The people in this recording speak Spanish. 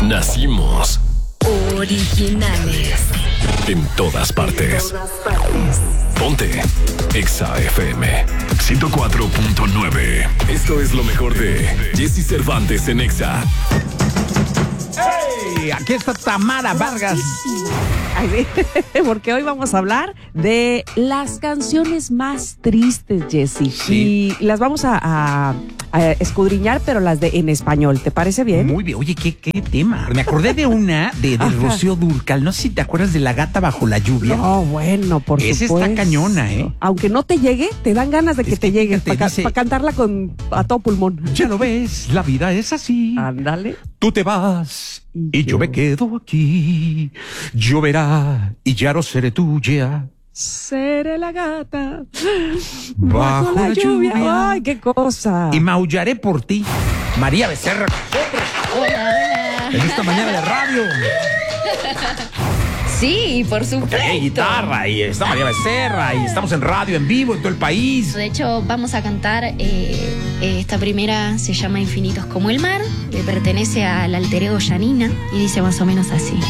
Nacimos originales. en todas partes. Ponte Exa FM 104.9. Esto es lo mejor de Jesse Cervantes en Exa. ¡Hey! Aquí está Tamara Vargas. Ay, porque hoy vamos a hablar de las canciones más tristes, Jessy. Sí. Y las vamos a escudriñar, pero las de en español. ¿Te parece bien? Muy bien. Oye, ¿qué tema? Me acordé de una de Rocío Dúrcal. No sé si te acuerdas de La gata bajo la lluvia. No, bueno, por Esa supuesto. está cañona, ¿eh? Aunque no te llegue, te dan ganas de que Es te que llegue fíjate, para dice- cantarla a todo pulmón. Ya lo ves, la vida es así. Ándale. Tú te vas y yo yo me quedo aquí. Lloverá y ya no seré tuya. Seré la gata Bajo la lluvia. Ay, qué cosa. Y maullaré por ti. María Becerra. Hola. En esta mañana de radio. Sí, por supuesto. Hay guitarra y está María Becerra y estamos en radio en vivo en todo el país. De hecho, vamos a cantar, esta primera se llama Infinitos como el mar, le pertenece al alter ego Yanina y dice más o menos así.